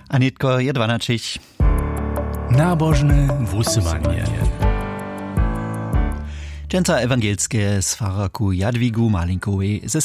Anitko je 12. Nabożne wusywanie. Dżęca ewangelskie z faraku Jadwigu Malinkowej ze